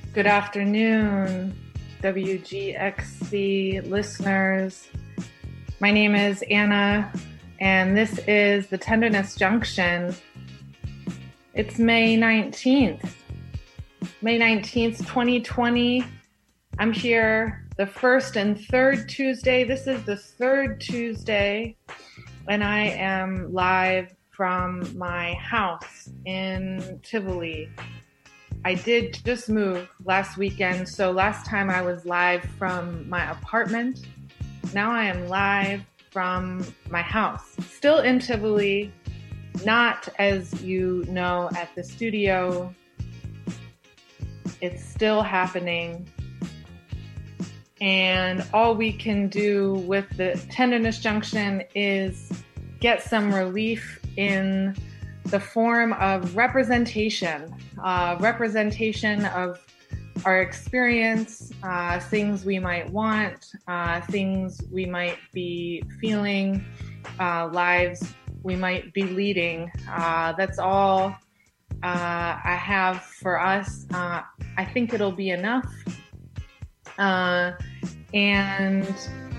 Good afternoon, WGXC listeners. My name is Anna, and this is the Tenderness Junction. It's May 19th, 2020. I'm here the first and third Tuesday. This is the third Tuesday, and I am live from my house in Tivoli. I did just move last weekend, so last time I was live from my apartment. Now I am live from my house, still in Tivoli, not, as you know, at the studio. It's still happening. And all we can do with the Tenderness Junction is get some relief in the form of representation of our experience, things we might want, things we might be feeling, lives we might be leading. That's all I have for us. I think it'll be enough. And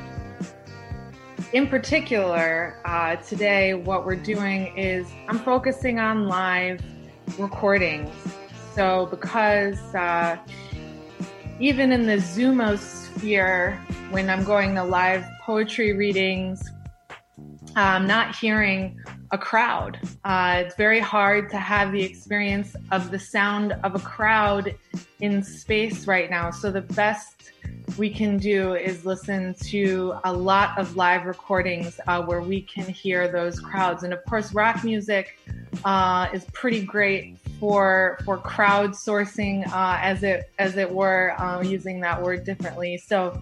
in particular, today what we're doing is I'm focusing on live recordings. So because even in the Zoomosphere, when I'm going to live poetry readings, I'm not hearing a crowd. It's very hard to have the experience of the sound of a crowd in space right now. So the best we can do is listen to a lot of live recordings where we can hear those crowds. And of course, rock music is pretty great for crowdsourcing, as it were, using that word differently. So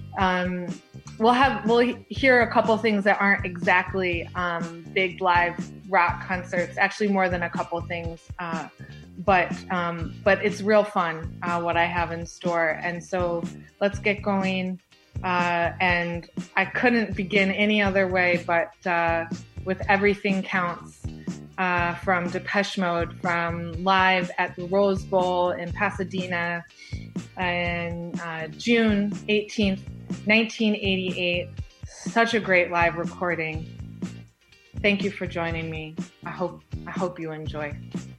we'll hear a couple things that aren't exactly big live rock concerts. Actually, more than a couple things. But it's real fun, what I have in store. And so let's get going. And I couldn't begin any other way but with Everything Counts from Depeche Mode, from live at the Rose Bowl in Pasadena on June 18th, 1988. Such a great live recording. Thank you for joining me. I hope you enjoy.